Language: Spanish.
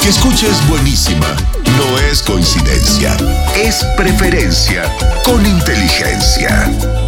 que escuches Buenísima no es coincidencia, es preferencia con inteligencia.